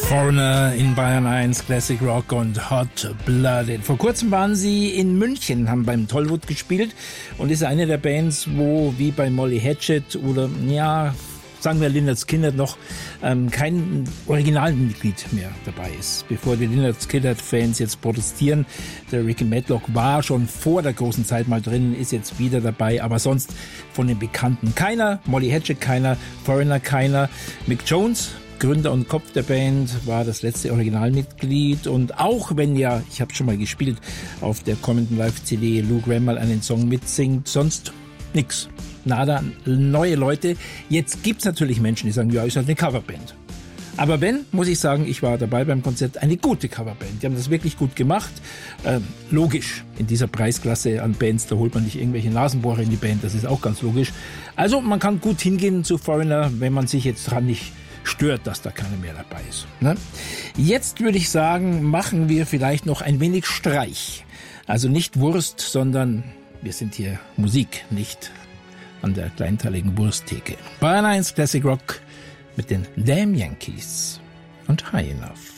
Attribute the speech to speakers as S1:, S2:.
S1: Foreigner in Bayern 1, Classic Rock und Hot Blooded. Vor kurzem waren sie in München, haben beim Tollwood gespielt und ist eine der Bands, wo wie bei Molly Hatchet oder ja, sagen wir Lynyrd Skynyrd noch kein Originalmitglied mehr dabei ist. Bevor die Lynyrd Skynyrd-Fans jetzt protestieren, der Ricky Medlock war schon vor der großen Zeit mal drin, ist jetzt wieder dabei, aber sonst von den Bekannten keiner, Molly Hatchet keiner, Foreigner keiner, Mick Jones, Gründer und Kopf der Band, war das letzte Originalmitglied und auch wenn ja, ich habe schon mal gespielt, auf der kommenden Live-CD Lou Gramm mal einen Song mitsingt, sonst nix. Nada, neue Leute. Jetzt gibt's natürlich Menschen, die sagen, ja, ist halt eine Coverband. Aber wenn, muss ich sagen, ich war dabei beim Konzert, eine gute Coverband. Die haben das wirklich gut gemacht. Logisch, in dieser Preisklasse an Bands, da holt man nicht irgendwelche Nasenbohrer in die Band, das ist auch ganz logisch. Also man kann gut hingehen zu Foreigner, wenn man sich jetzt dran nicht stört, dass da keiner mehr dabei ist. Ne? Jetzt würde ich sagen, machen wir vielleicht noch ein wenig Streich. Also nicht Wurst, sondern wir sind hier Musik, nicht an der kleinteiligen Wursttheke. Bayern 1 Classic Rock mit den Damn Yankees und High Enough.